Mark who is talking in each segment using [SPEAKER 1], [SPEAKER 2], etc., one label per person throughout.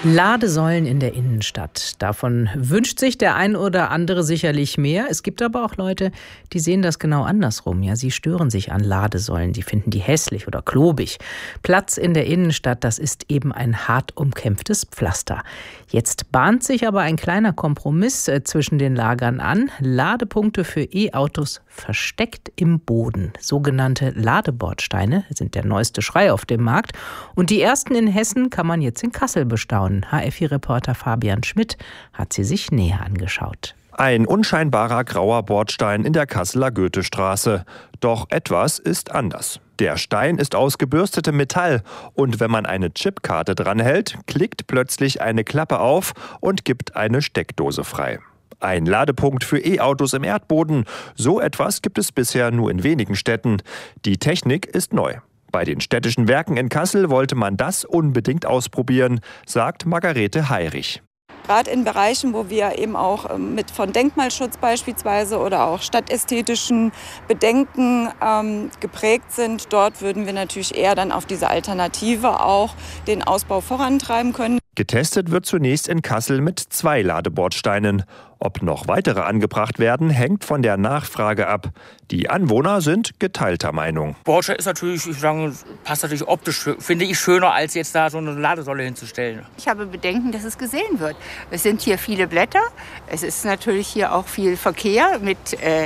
[SPEAKER 1] Ladesäulen in der Innenstadt. Davon wünscht sich der ein oder andere sicherlich mehr. Es gibt aber auch Leute, die sehen das genau andersrum. Ja, sie stören sich an Ladesäulen. Sie finden die hässlich oder klobig. Platz in der Innenstadt, das ist eben ein hart umkämpftes Pflaster. Jetzt bahnt sich aber ein kleiner Kompromiss zwischen den Lagern an. Ladepunkte für E-Autos versteckt im Boden. Sogenannte Ladebordsteine sind der neueste Schrei auf dem Markt. Und die ersten in Hessen kann man jetzt in Kassel bestaunen. HFI-Reporter Fabian Schmidt hat sie sich näher angeschaut.
[SPEAKER 2] Ein unscheinbarer grauer Bordstein in der Kasseler Goethestraße. Doch etwas ist anders. Der Stein ist aus gebürstetem Metall und wenn man eine Chipkarte dranhält, klickt plötzlich eine Klappe auf und gibt eine Steckdose frei. Ein Ladepunkt für E-Autos im Erdboden. So etwas gibt es bisher nur in wenigen Städten. Die Technik ist neu. Bei den städtischen Werken in Kassel wollte man das unbedingt ausprobieren, sagt Margarete Heirich.
[SPEAKER 3] Gerade in Bereichen, wo wir eben auch von Denkmalschutz beispielsweise oder auch stadtästhetischen Bedenken geprägt sind, dort würden wir natürlich eher dann auf diese Alternative auch den Ausbau vorantreiben können.
[SPEAKER 2] Getestet wird zunächst in Kassel mit 2 Ladebordsteinen. Ob noch weitere angebracht werden, hängt von der Nachfrage ab. Die Anwohner sind geteilter Meinung.
[SPEAKER 4] Bordstein ist natürlich, passt natürlich optisch, finde ich, schöner, als jetzt da so eine Ladesäule hinzustellen.
[SPEAKER 5] Ich habe Bedenken, dass es gesehen wird. Es sind hier viele Blätter. Es ist natürlich hier auch viel Verkehr mit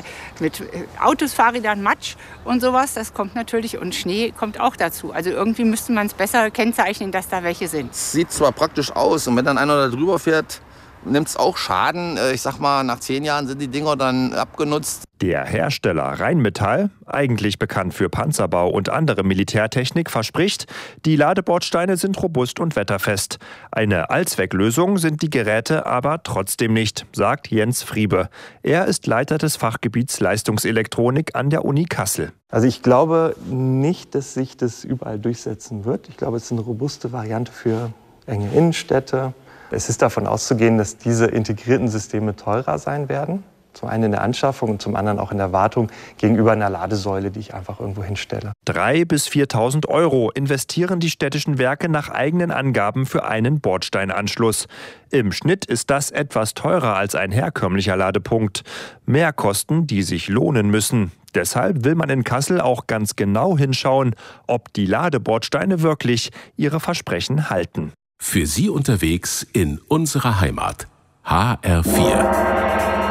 [SPEAKER 5] Autos, Fahrrädern, Matsch und sowas. Das kommt natürlich und Schnee kommt auch dazu. Also irgendwie müsste man es besser kennzeichnen, dass da welche sind.
[SPEAKER 6] Es sieht zwar praktisch aus und wenn dann einer da drüber fährt, nimmt es auch Schaden. Ich sag mal, nach 10 Jahren sind die Dinger dann abgenutzt.
[SPEAKER 2] Der Hersteller Rheinmetall, eigentlich bekannt für Panzerbau und andere Militärtechnik, verspricht, die Ladebordsteine sind robust und wetterfest. Eine Allzwecklösung sind die Geräte aber trotzdem nicht, sagt Jens Friebe. Er ist Leiter des Fachgebiets Leistungselektronik an der Uni Kassel.
[SPEAKER 7] Also ich glaube nicht, dass sich das überall durchsetzen wird. Ich glaube, es ist eine robuste Variante für enge Innenstädte. Es ist davon auszugehen, dass diese integrierten Systeme teurer sein werden. Zum einen in der Anschaffung und zum anderen auch in der Wartung gegenüber einer Ladesäule, die ich einfach irgendwo hinstelle.
[SPEAKER 2] 3.000 bis 4.000 € investieren die städtischen Werke nach eigenen Angaben für einen Bordsteinanschluss. Im Schnitt ist das etwas teurer als ein herkömmlicher Ladepunkt. Mehrkosten, die sich lohnen müssen. Deshalb will man in Kassel auch ganz genau hinschauen, ob die Ladebordsteine wirklich ihre Versprechen halten.
[SPEAKER 8] Für Sie unterwegs in unserer Heimat. HR4.